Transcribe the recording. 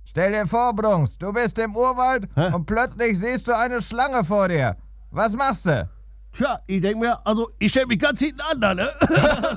Stell dir vor, Brunks, du bist im Urwald und plötzlich siehst du eine Schlange vor dir. Was machst du? Tja, ich denk mir, also ich stell mich ganz hinten an, da, ne?